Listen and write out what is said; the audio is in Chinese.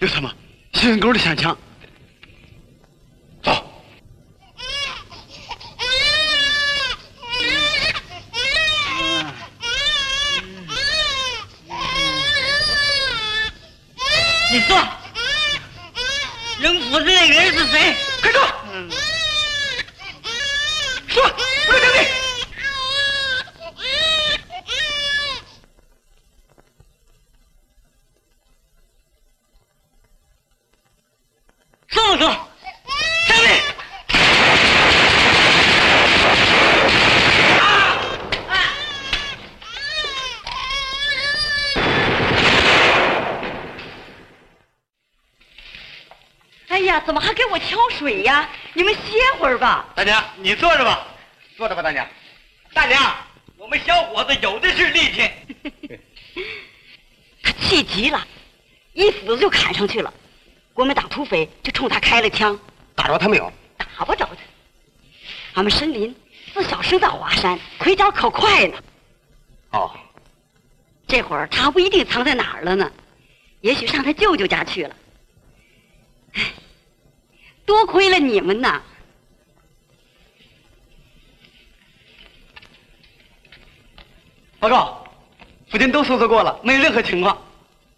有什么？西人沟的香枪。走。 你说，扔斧子那个人是谁？ 快说！说，不能讲理。 说不说？讲理。 哎呀，怎么还给我挑水呀？你们歇会儿吧。 大娘，你坐着吧，坐着吧，大娘。 大娘，我们小伙子有的是力气。 他气急了，一斧子就砍上去了。国民党土匪就冲他开了枪， 打着他没有？ 打不着他。俺们申林自小生在华山，腿脚可快呢。 哦， 这会儿他还不一定藏在哪儿了呢，也许上他舅舅家去了。唉，多亏了你们呐！ 报告，附近都搜索过了，没有任何情况。